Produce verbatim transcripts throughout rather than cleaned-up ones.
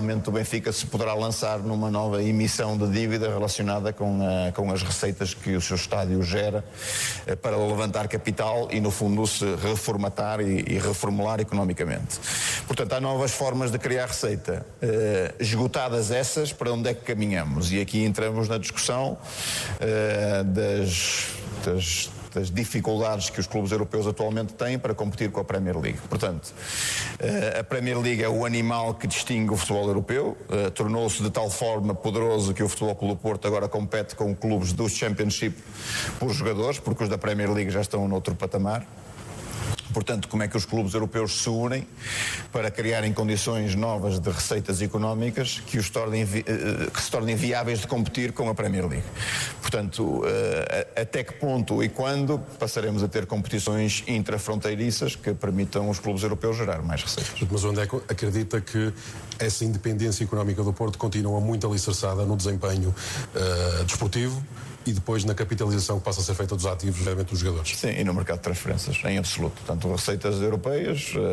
realmente o Benfica se poderá lançar numa nova emissão de dívida relacionada com, a, com as receitas que o seu estádio gera para levantar capital e, no fundo, se reformatar e, e reformular economicamente. Portanto, há novas formas de criar receita. Uh, esgotadas essas, para onde é que caminhamos? E aqui entramos na discussão uh, das, das, das dificuldades que os clubes europeus atualmente têm para competir com a Premier League. Portanto, uh, a Premier League é o animal que distingue o futebol europeu, uh, tornou-se de tal forma poderoso que o Futebol Clube do Porto agora compete com clubes do Championship por jogadores, porque os da Premier League já estão noutro patamar. Portanto, como é que os clubes europeus se unem para criarem condições novas de receitas económicas que, os tornem, que se tornem viáveis de competir com a Premier League. Portanto, até que ponto e quando passaremos a ter competições intrafronteiriças que permitam os clubes europeus gerar mais receitas? Mas o André acredita que essa independência económica do Porto continua muito alicerçada no desempenho uh, desportivo e depois na capitalização que passa a ser feita dos ativos, geralmente dos jogadores? Sim, e no mercado de transferências, em absoluto. Portanto, receitas europeias, uh,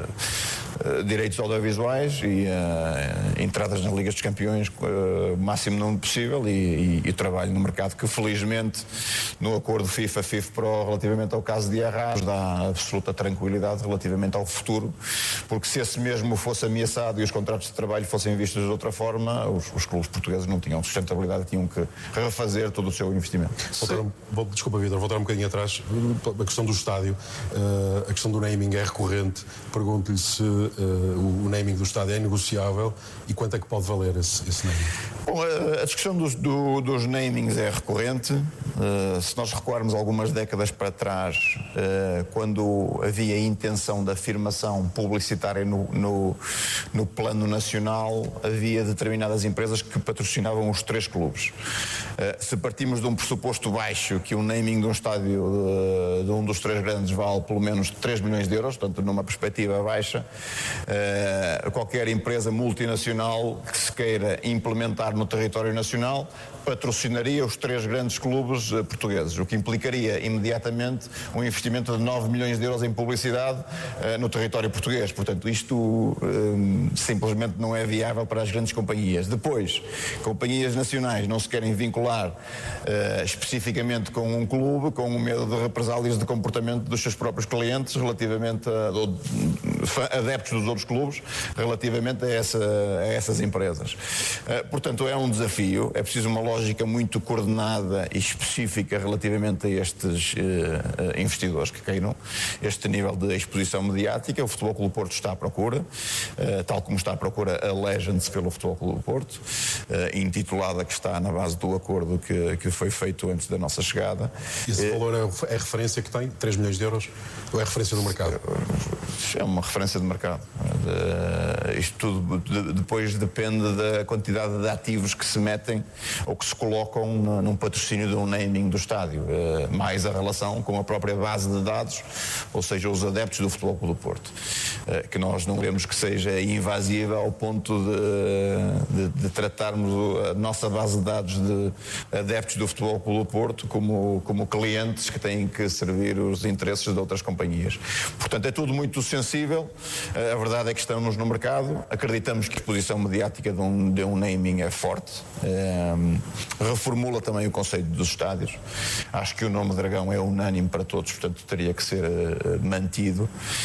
uh, direitos audiovisuais e uh, entradas nas Ligas dos Campeões o uh, máximo número possível e, e, e trabalho no mercado que, felizmente, no acordo FIFA-FIFPro relativamente ao caso de Arras, dá absoluta tranquilidade relativamente ao futuro, porque se esse mesmo fosse ameaçado e os contratos de trabalho fossem vistos de outra forma, os, os clubes portugueses não tinham sustentabilidade, tinham que refazer todo o seu investimento. Voltar, vou, desculpa, Vítor, voltar um bocadinho atrás. A questão do estádio, uh, a questão do naming é recorrente. Pergunto-lhe se uh, o naming do estádio é negociável e quanto é que pode valer esse, esse naming? Bom, a, a discussão dos, do, dos namings é recorrente. Uh, se nós recuarmos algumas décadas para trás, uh, quando havia a intenção da afirmação publicitária no, no, no plano nacional, havia determinadas empresas que patrocinavam os três clubes. Uh, se partimos de um pressuposto baixo, que o naming de um estádio de, de um dos três grandes vale pelo menos três milhões de euros, portanto numa perspectiva baixa, uh, qualquer empresa multinacional que se queira implementar no território nacional patrocinaria os três grandes clubes uh, portugueses, o que implicaria imediatamente um investimento de nove milhões de euros em publicidade uh, no território português. Portanto, isto uh, simplesmente não é viável para as grandes companhias. Depois, companhias nacionais não se querem vincular uh, especificamente com um clube, com o medo de represálias de comportamento dos seus próprios clientes relativamente a, a adeptos dos outros clubes, relativamente a, essa, a essas empresas. Uh, portanto, é um desafio, é preciso uma lógica muito coordenada e específica relativamente a estes uh, uh, investidores que queiram este nível de exposição mediática. O Futebol Clube do Porto está à procura, uh, tal como está à procura a Legends pelo Futebol Clube do Porto, uh, intitulada, que está na base do acordo que, que foi feito antes da nossa chegada. E esse uh, valor é, é referência que tem? três milhões de euros? Ou é referência do mercado? É uma referência de mercado. De, isto tudo de, depois depende da quantidade de ativos que se metem ou que se colocam no, num patrocínio de um naming do estádio, uh, mais a relação com a própria base de dados, ou seja, os adeptos do Futebol Clube do Porto, uh, que nós não queremos que seja invasiva ao ponto de, de, de tratarmos a nossa base de dados de adeptos do Futebol Clube do Porto como, como clientes que têm que servir os interesses de outras companhias. Portanto, é tudo muito sensível. Uh, a verdade é que estamos no mercado, acreditamos que a exposição mediática de um, de um naming é forte. Um, reformula também o conceito dos estádios. Acho que o nome Dragão é unânime para todos, portanto teria que ser uh, mantido.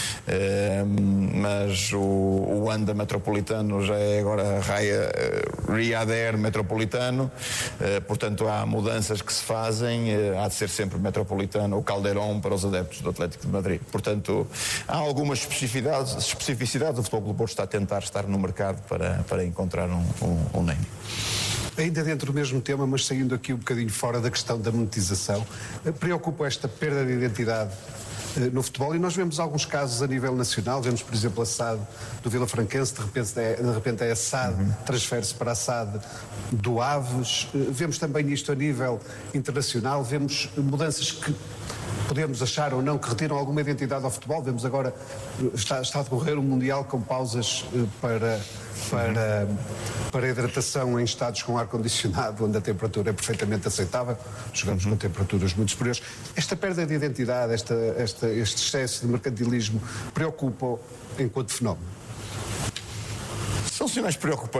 Uh, mas o, o Wanda Metropolitano já é agora a Raia uh, Riyadh Air Metropolitano, uh, portanto há mudanças que se fazem, uh, há de ser sempre Metropolitano ou Caldeirão para os adeptos do Atlético de Madrid. Portanto, há algumas especificidades, especificidades. O Futebol Clube do Porto está a tentar estar no mercado para, para encontrar um, um, um name. Ainda dentro do mesmo tema, mas saindo aqui um bocadinho fora da questão da monetização, preocupa esta perda de identidade no futebol, e nós vemos alguns casos a nível nacional. Vemos, por exemplo, a S A D do Vila Franquense, de repente é, de repente é a S A D, uhum. transfere-se para a S A D do Aves. Vemos também isto a nível internacional, vemos mudanças que podemos achar ou não que retiram alguma identidade ao futebol. Vemos agora, está, está a decorrer um Mundial com pausas para, para, para hidratação em estados com ar-condicionado, onde a temperatura é perfeitamente aceitável. Jogamos com temperaturas muito superiores. Esta perda de identidade, esta, esta, este excesso de mercantilismo, preocupa enquanto fenómeno? São sinais preocupantes.